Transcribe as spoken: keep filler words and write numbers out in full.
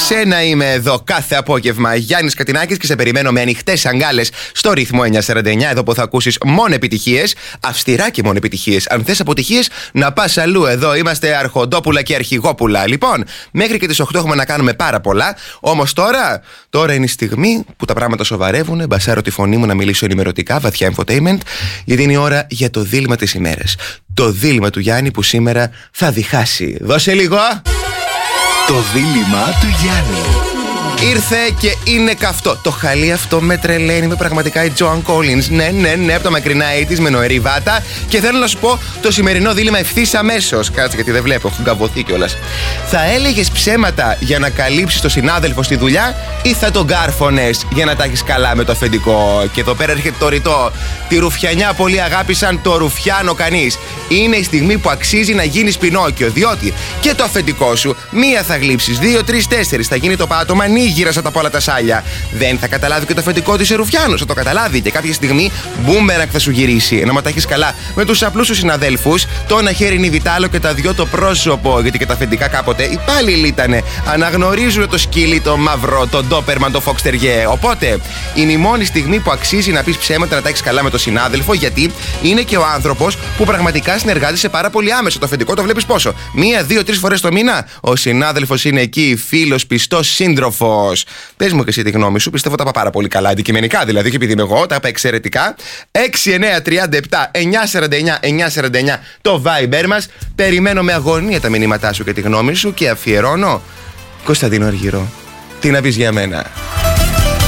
σένα είμαι εδώ κάθε απόγευμα. Γιάννης Κατινάκης και σε περιμένω με ανοιχτές αγκάλες στο ρυθμό εννιακόσια σαράντα εννιά. Εδώ που θα ακούσεις μόνο επιτυχίες, αυστηρά και μόνο επιτυχίες. Αν θες αποτυχίες, να πας αλλού. Εδώ είμαστε αρχοντόπουλα και αρχηγόπουλα. Λοιπόν, μέχρι και τις οκτώ έχουμε να κάνουμε πάρα πολλά. Όμως τώρα, τώρα είναι η στιγμή που τα πράγματα σοβαρεύουν. Μπασάρω τη φωνή μου να μιλήσω ενημερωτικά, βαθιά infotainment, γιατί είναι η ώρα για το δίλημμα της ημέρας. Το δίλημμα του Γιάννη που σήμερα θα διχάσει. Δώσε λίγο! Το δίλημμα του Γιάννη. Ήρθε και είναι καυτό. Το χαλί αυτό με τρελαίνει, με πραγματικά η Joan Collins. Ναι, ναι, ναι, από τα μακρινά ογδόντα με νοερή βάτα. Και θέλω να σου πω το σημερινό δίλημμα ευθύς αμέσως. Κάτσε γιατί δεν βλέπω, έχω γκαβωθεί κιόλας. Θα έλεγες ψέματα για να καλύψεις τον συνάδελφο στη δουλειά ή θα τον κάρφωνες για να τα έχεις καλά με το αφεντικό? Και εδώ πέρα έρχεται το ρητό. Τη ρουφιανιά πολλοί αγάπησαν, το ρουφιάνο κανείς. Είναι η στιγμή που αξίζει να γίνεις Πινόκιο. Διότι και το αφεντικό σου, μία θα γλύψεις, δύο, τρεις, τέσσερις. Θα γίνει το πάτωμα, γύρασα από όλα τα σάλια. Δεν θα καταλάβει και το αφεντικό της Ρουφιάνος. Θα το καταλάβει και κάποια στιγμή μπούμερακ θα σου γυρίσει. Ενώ μα τα έχεις καλά με τους απλούς σου συναδέλφους, το ένα χέρι είναι βιτάλο και τα δυο το πρόσωπο. Γιατί και τα αφεντικά κάποτε υπάλληλοι ήτανε. Αναγνωρίζουν το σκύλι, το μαύρο, το ντόπερμαν, το φοξτεριέ. Οπότε είναι η μόνη στιγμή που αξίζει να πεις ψέματα, να τα έχεις καλά με τον συνάδελφο, γιατί είναι και ο άνθρωπος που πραγματικά συνεργάζεσαι πάρα πολύ άμεσο. Το αφεντικό το βλέπεις πόσο? Μία, δύο, τρεις φορές το μήνα. Ο συνάδελφος είναι εκεί, φίλος, πιστός, σύντροφος. Πες μου και εσύ τη γνώμη σου. Πιστεύω τα είπα πάρα πολύ καλά, αντικειμενικά δηλαδή, και επειδή είμαι εγώ, τα είπα εξαιρετικά. έξι εννιά τριάντα επτά εννιακόσια σαράντα εννιά εννιακόσια σαράντα εννιά το Viber μας. Περιμένω με αγωνία τα μηνύματά σου και τη γνώμη σου και αφιερώνω Κωνσταντίνο Αργυρό. Τι να πεις για μένα?